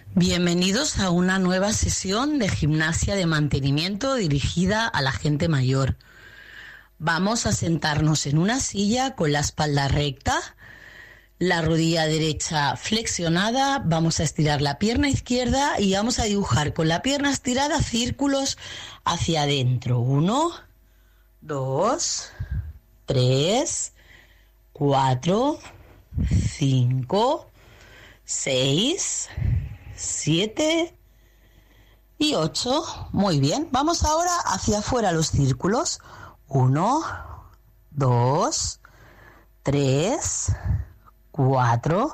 Bienvenidos a una nueva sesión de gimnasia de mantenimiento dirigida a la gente mayor. Vamos a sentarnos en una silla con la espalda recta, la rodilla derecha flexionada, vamos a estirar la pierna izquierda y vamos a dibujar con la pierna estirada círculos hacia adentro. 1, 2, 3, 4, 5, 6, 7 y 8. Muy bien. Vamos ahora hacia afuera los círculos. 1, 2, 3, 4,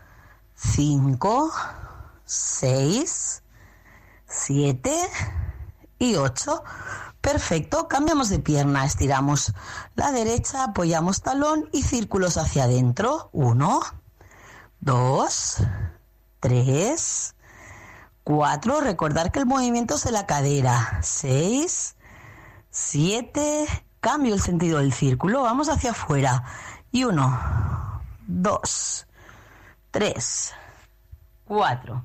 5, 6, 7 y 8. Perfecto. Cambiamos de pierna. Estiramos la derecha, apoyamos talón y círculos hacia adentro. 1, 2, 3, 4, recordar que el movimiento es de la cadera, 6, 7, cambio el sentido del círculo, vamos hacia afuera, y 1, 2, 3, 4,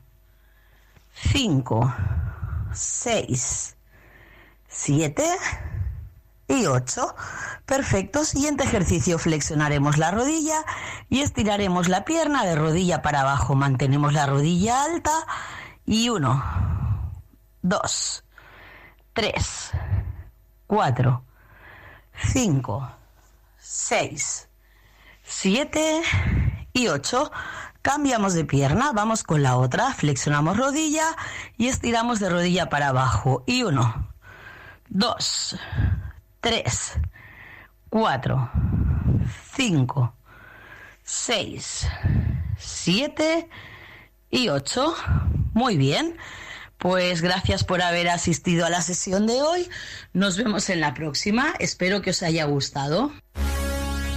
5, 6, 7 y 8. Perfecto. Siguiente ejercicio, flexionaremos la rodilla y estiraremos la pierna de rodilla para abajo. Mantenemos la rodilla alta y 1, 2, 3, 4, 5, 6, 7 y 8. Cambiamos de pierna, vamos con la otra, flexionamos rodilla y estiramos de rodilla para abajo. Y 1, 2, 3, 4, 5, 6, 7 y 8. Muy bien. Pues gracias por haber asistido a la sesión de hoy. Nos vemos en la próxima. Espero que os haya gustado.